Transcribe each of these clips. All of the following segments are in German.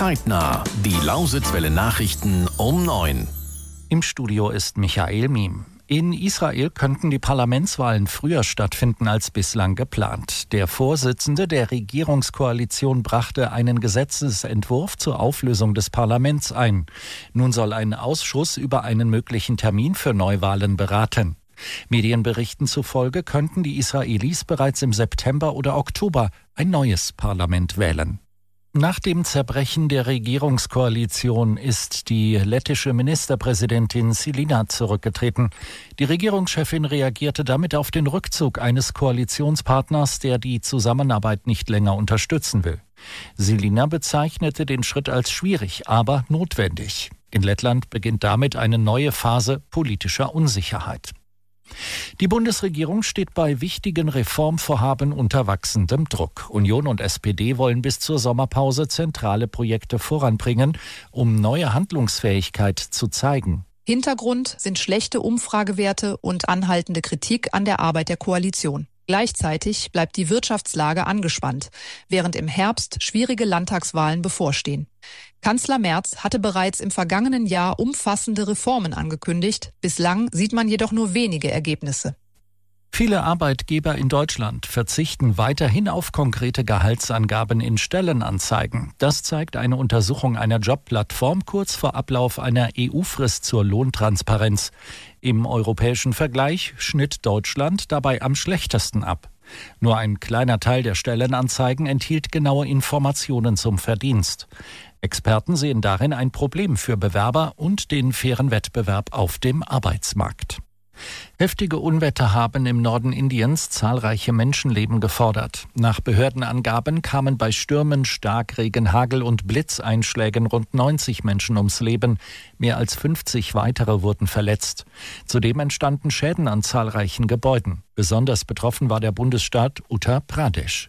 Zeitnah, die Lausitzwelle Nachrichten um 9. Im Studio ist Michael Miem. In Israel könnten die Parlamentswahlen früher stattfinden als bislang geplant. Der Vorsitzende der Regierungskoalition brachte einen Gesetzesentwurf zur Auflösung des Parlaments ein. Nun soll ein Ausschuss über einen möglichen Termin für Neuwahlen beraten. Medienberichten zufolge könnten die Israelis bereits im September oder Oktober ein neues Parlament wählen. Nach dem Zerbrechen der Regierungskoalition ist die lettische Ministerpräsidentin Čilinā zurückgetreten. Die Regierungschefin reagierte damit auf den Rückzug eines Koalitionspartners, der die Zusammenarbeit nicht länger unterstützen will. Čilinā bezeichnete den Schritt als schwierig, aber notwendig. In Lettland beginnt damit eine neue Phase politischer Unsicherheit. Die Bundesregierung steht bei wichtigen Reformvorhaben unter wachsendem Druck. Union und SPD wollen bis zur Sommerpause zentrale Projekte voranbringen, um neue Handlungsfähigkeit zu zeigen. Hintergrund sind schlechte Umfragewerte und anhaltende Kritik an der Arbeit der Koalition. Gleichzeitig bleibt die Wirtschaftslage angespannt, während im Herbst schwierige Landtagswahlen bevorstehen. Kanzler Merz hatte bereits im vergangenen Jahr umfassende Reformen angekündigt. Bislang sieht man jedoch nur wenige Ergebnisse. Viele Arbeitgeber in Deutschland verzichten weiterhin auf konkrete Gehaltsangaben in Stellenanzeigen. Das zeigt eine Untersuchung einer Jobplattform kurz vor Ablauf einer EU-Frist zur Lohntransparenz. Im europäischen Vergleich schnitt Deutschland dabei am schlechtesten ab. Nur ein kleiner Teil der Stellenanzeigen enthielt genaue Informationen zum Verdienst. Experten sehen darin ein Problem für Bewerber und den fairen Wettbewerb auf dem Arbeitsmarkt. Heftige Unwetter haben im Norden Indiens zahlreiche Menschenleben gefordert. Nach Behördenangaben kamen bei Stürmen, Starkregen, Hagel und Blitzeinschlägen rund 90 Menschen ums Leben. Mehr als 50 weitere wurden verletzt. Zudem entstanden Schäden an zahlreichen Gebäuden. Besonders betroffen war der Bundesstaat Uttar Pradesh.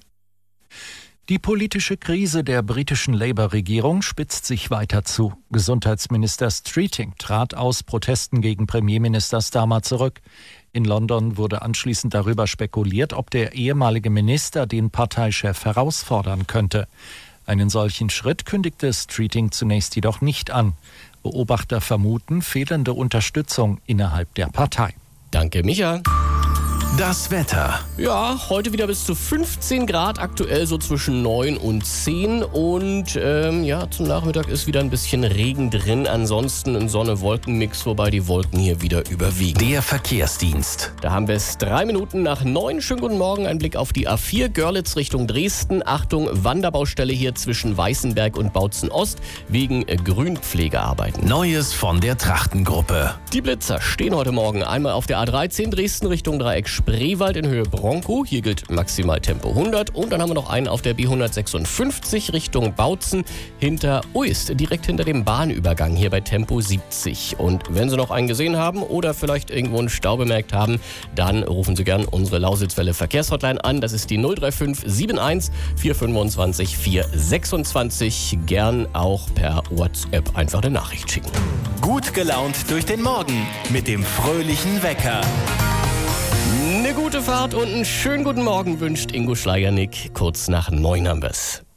Die politische Krise der britischen Labour-Regierung spitzt sich weiter zu. Gesundheitsminister Streeting trat aus Protesten gegen Premierminister Starmer zurück. In London wurde anschließend darüber spekuliert, ob der ehemalige Minister den Parteichef herausfordern könnte. Einen solchen Schritt kündigte Streeting zunächst jedoch nicht an. Beobachter vermuten fehlende Unterstützung innerhalb der Partei. Danke, Micha. Das Wetter. Ja, heute wieder bis zu 15 Grad, aktuell so zwischen 9 und 10 und zum Nachmittag ist wieder ein bisschen Regen drin, ansonsten ein Sonne-Wolken-Mix, wobei die Wolken hier wieder überwiegen. Der Verkehrsdienst. Da haben wir es 3 Minuten nach 9. Schönen guten Morgen, ein Blick auf die A4 Görlitz Richtung Dresden. Achtung, Wanderbaustelle hier zwischen Weißenberg und Bautzen-Ost wegen Grünpflegearbeiten. Neues von der Trachtengruppe. Die Blitzer stehen heute Morgen einmal auf der A13 Dresden Richtung Dreieck Spreewald in Höhe Bronkow. Hier gilt maximal Tempo 100. Und dann haben wir noch einen auf der B156 Richtung Bautzen hinter Uist, direkt hinter dem Bahnübergang hier bei Tempo 70. Und wenn Sie noch einen gesehen haben oder vielleicht irgendwo einen Stau bemerkt haben, dann rufen Sie gern unsere Lausitzwelle Verkehrshotline an. Das ist die 035 71 425 426. Gern auch per WhatsApp einfach eine Nachricht schicken. Gut gelaunt durch den Morgen mit dem fröhlichen Wecker. Eine gute Fahrt und einen schönen guten Morgen wünscht Ingo Schleiernick. Kurz nach 9 haben wir's.